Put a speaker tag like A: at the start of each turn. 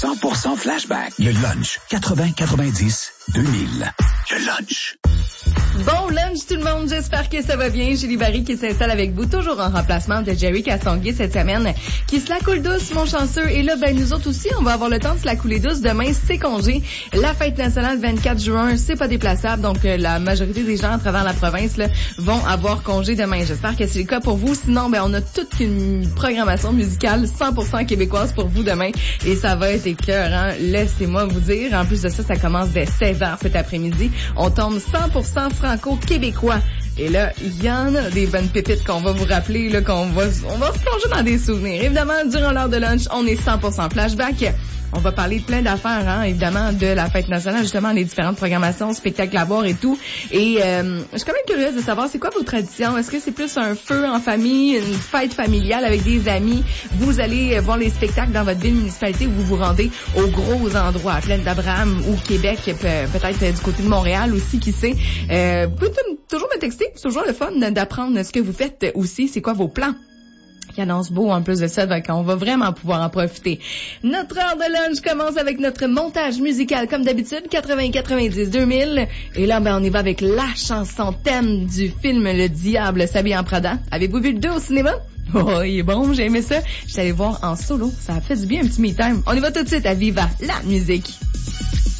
A: 100% flashback. Le lunch. 80-90-2000. Le lunch.
B: Bon lunch tout le monde, j'espère que ça va bien. Julie Barry qui s'installe avec vous, toujours en remplacement de Jerry Castonguay cette semaine, qui se la coule douce, mon chanceux. Et là, ben nous autres aussi, on va avoir le temps de se la couler douce. Demain, c'est congé. La fête nationale 24 juin, c'est pas déplaçable, donc la majorité des gens à travers la province là, vont avoir congé demain. J'espère que c'est le cas pour vous. Sinon, ben on a toute une programmation musicale 100% québécoise pour vous demain. Et ça va être écœurant, laissez-moi vous dire. En plus de ça, ça commence dès 16h cet après-midi. On tombe 100% franco-québécois. Et là, il y en a des bonnes pépites qu'on va vous rappeler, là, on va se plonger dans des souvenirs. Évidemment, durant l'heure de lunch, on est 100% flashback. On va parler de plein d'affaires, hein, évidemment, de la fête nationale, justement, les différentes programmations, spectacles à voir et tout. Et je suis quand même curieuse de savoir, c'est quoi vos traditions? Est-ce que c'est plus un feu en famille, une fête familiale avec des amis? Vous allez voir les spectacles dans votre ville municipalité ou vous vous rendez aux gros endroits, à Plaine d'Abraham ou Québec, peut-être du côté de Montréal aussi, qui sait. Vous pouvez toujours me texter, c'est toujours le fun d'apprendre ce que vous faites aussi, c'est quoi vos plans? Qui annonce beau en plus de ça, donc on va vraiment pouvoir en profiter. Notre heure de lunch commence avec notre montage musical, comme d'habitude, 80-90-2000. Et là, ben on y va avec la chanson thème du film Le Diable s'habille en Prada. Avez-vous vu le 2 au cinéma? Oh, il est bon, j'ai aimé ça. Je suis allée voir en solo, ça a fait du bien un petit me-time. On y va tout de suite à Viva la musique.